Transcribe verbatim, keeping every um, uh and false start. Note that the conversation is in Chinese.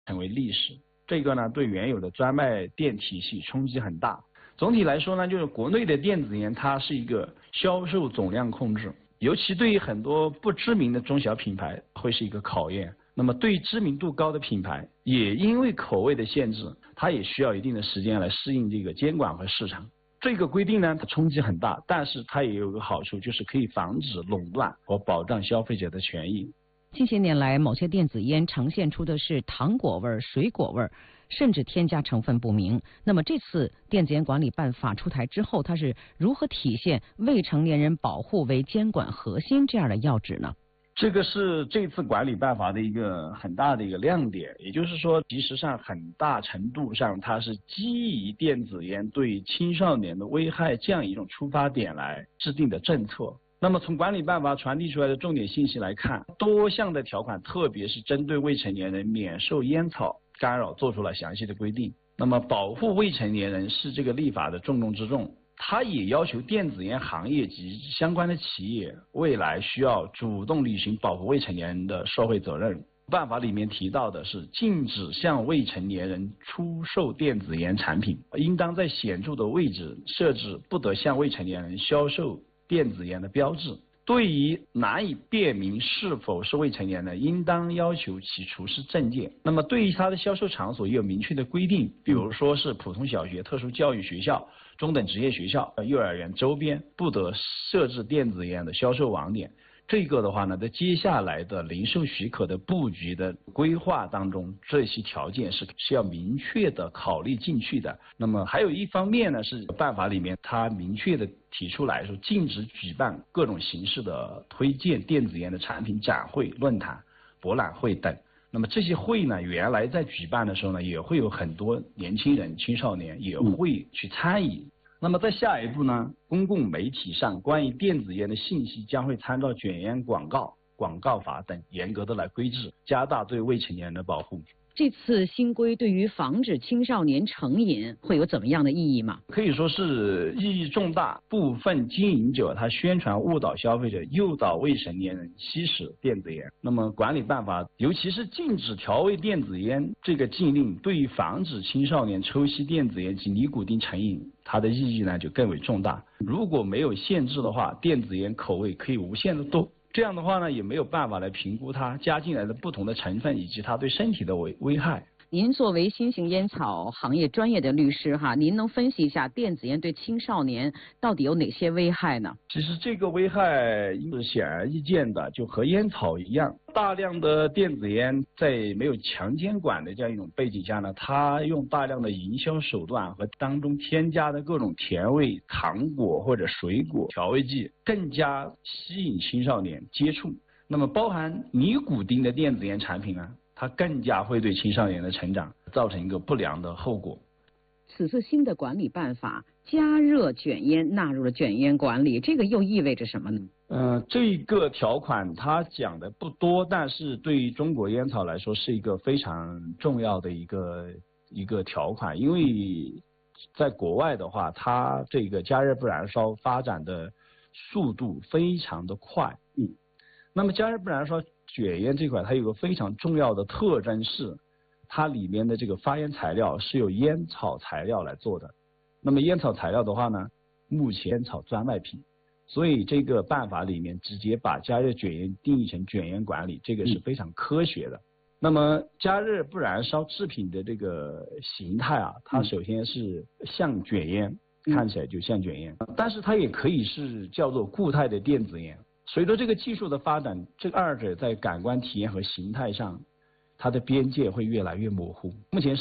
成为历史。这个呢，对原有的专卖店体系冲击很大。总体来说呢，就是国内的电子烟它是一个销售总量控制，尤其对于很多不知名的中小品牌会是一个考验。那么对知名度高的品牌，也因为口味的限制，它也需要一定的时间来适应这个监管和市场。这个规定呢，它冲击很大，但是它也有个好处，就是可以防止垄断和保障消费者的权益。 近些年来，某些电子烟呈现出的是糖果味、水果味，甚至添加成分不明。那么这次电子烟管理办法出台之后，它是如何体现未成年人保护为监管核心这样的要旨呢？ 这个是这次管理办法的一个很大的一个亮点，也就是说，其实上很大程度上它是基于电子烟对青少年的危害这样一种出发点来制定的政策。那么从管理办法传递出来的重点信息来看，多项的条款，特别是针对未成年人免受烟草干扰做出了详细的规定。那么保护未成年人是这个立法的重中之重。它也要求电子烟行业及相关的企业未来需要主动履行保护未成年人的社会责任。办法里面提到的是禁止向未成年人出售电子烟产品，应当在显著的位置设置不得向未成年人销售电子烟的标志。对于难以辨明是否是未成年人，应当要求其出示证件。那么对于它的销售场所也有明确的规定，比如说是普通小学、特殊教育学校、中等职业学校、幼儿园周边不得设置电子烟的销售网点。这个的话呢，在接下来的零售许可的布局的规划当中，这些条件是是要明确的考虑进去的。那么还有一方面呢，是办法里面它明确的提出来说，禁止举办各种形式的推荐电子烟的产品展会、论坛、博览会等。那么这些会呢，原来在举办的时候呢，也会有很多年轻人、青少年也会去参与。那么在下一步呢，公共媒体上关于电子烟的信息将会参照卷烟广告、广告法等严格的来规制，加大对未成年人的保护。 这次新规对于防止青少年成瘾会有怎么样的意义吗？ 可以说是意义重大。部分经营者他宣传误导消费者，诱导未成年人吸食电子烟。那么管理办法，尤其是禁止调味电子烟这个禁令，对于防止青少年抽吸电子烟及尼古丁成瘾，它的意义呢就更为重大。如果没有限制的话，电子烟口味可以无限的多。这样的话呢，也没有办法来评估它加进来的不同的成分以及它对身体的危危害。 您作为新型烟草行业专业的律师哈，您能分析一下电子烟对青少年到底有哪些危害呢？ 其实这个危害是显而易见的，就和烟草一样，大量的电子烟在没有强监管的这样一种背景下呢，它用大量的营销手段和当中添加的各种甜味、糖果或者水果调味剂，更加吸引青少年接触。那么包含尼古丁的电子烟产品呢，它更加会对青少年的成长造成一个不良的后果。 此次新的管理办法加热卷烟纳入了卷烟管理，这个又意味着什么呢？ 呃，这个条款它讲的不多，但是对于中国烟草来说是一个非常重要的一个一个条款，因为在国外的话，它这个加热不燃烧发展的速度非常的快。嗯，那么加热不燃烧卷烟这块，它有个非常重要的特征是，它里面的这个发烟材料是由烟草材料来做的。那么烟草材料的话呢，目前烟草专卖品，所以这个办法里面直接把加热卷烟定义成卷烟管理，这个是非常科学的。嗯、那么加热不燃烧制品的这个形态啊，它首先是像卷烟，嗯、看起来就像卷烟，但是它也可以是叫做固态的电子烟。随着这个技术的发展，这二者在感官体验和形态上，它的边界会越来越模糊。目前